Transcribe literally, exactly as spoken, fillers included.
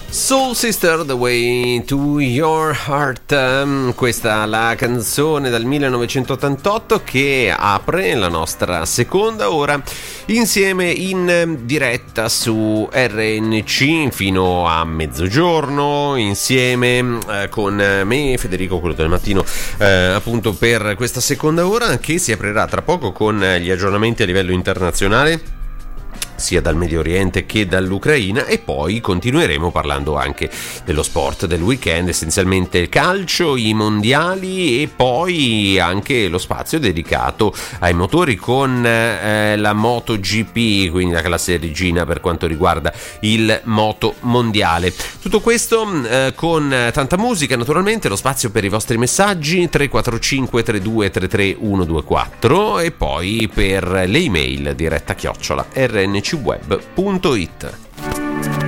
Soul Sister, The Way to Your Heart. Um, questa è la canzone dal millenovecentottantotto che apre la nostra seconda ora insieme in diretta su R N C fino a mezzogiorno, insieme eh, con me, Federico, quello del mattino, eh, appunto per questa seconda ora che si aprirà tra poco con gli aggiornamenti a livello internazionale, sia dal Medio Oriente che dall'Ucraina, e poi continueremo parlando anche dello sport del weekend, essenzialmente il calcio, i mondiali e poi anche lo spazio dedicato ai motori con eh, la MotoGP, quindi la classe regina per quanto riguarda il moto mondiale. Tutto questo eh, con tanta musica, naturalmente, lo spazio per i vostri messaggi tre quattro cinque tre due tre tre uno due quattro e poi per le email diretta chiocciola R N C web punto it.